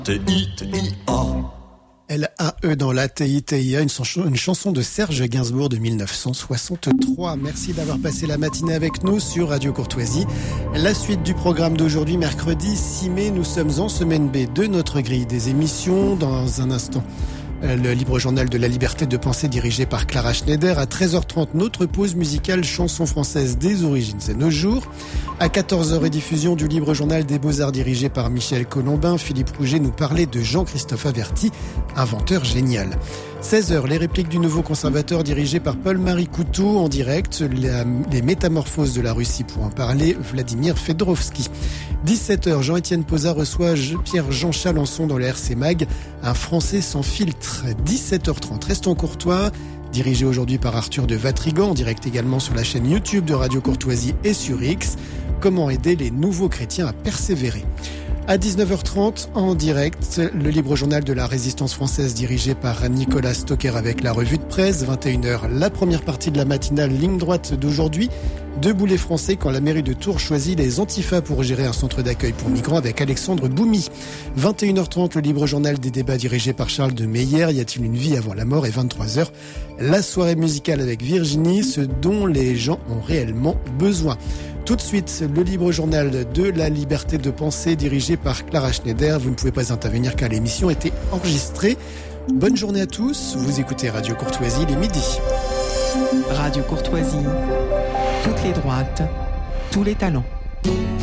T-I-T-I-A. L-A-E dans la TITIA, une chanson de Serge Gainsbourg de 1963. Merci d'avoir passé la matinée avec nous sur Radio Courtoisie. La suite du programme d'aujourd'hui, mercredi 6 mai, nous sommes en semaine B de notre grille des émissions. Dans un instant, le libre journal de la liberté de penser dirigé par Clara Schneider. À 13h30, notre pause musicale chanson française des origines et nos jours. À 14h, rediffusion du libre journal des Beaux-Arts dirigé par Michel Colombin. Philippe Rouget nous parlait de Jean-Christophe Averty, inventeur génial. 16h, les répliques du nouveau conservateur dirigé par Paul-Marie Couteau en direct. Les métamorphoses de la Russie pour en parler, Vladimir Fedorovski. 17h, Jean-Étienne Posa reçoit Pierre-Jean Chalençon dans le RC Mag, un Français sans filtre. 17h30, restons courtois. Dirigé aujourd'hui par Arthur de Vatrigan, en direct également sur la chaîne YouTube de Radio Courtoisie et sur X. Comment aider les nouveaux chrétiens à persévérer. À 19h30, en direct, le libre journal de la résistance française dirigé par Nicolas Stocker avec la revue de presse. 21h, la première partie de la matinale ligne droite d'aujourd'hui. Debout les Français quand la mairie de Tours choisit les Antifas pour gérer un centre d'accueil pour migrants avec Alexandre Boumy. 21h30, le libre journal des débats dirigé par Charles de Meyer. Y a-t-il une vie avant la mort? Et 23h, la soirée musicale avec Virginie, ce dont les gens ont réellement besoin. Tout de suite, le libre journal de la liberté de penser dirigé par Clara Schneider. Vous ne pouvez pas intervenir car l'émission a été enregistrée. Bonne journée à tous. Vous écoutez Radio Courtoisie, les midis. Radio Courtoisie, toutes les droites, tous les talents.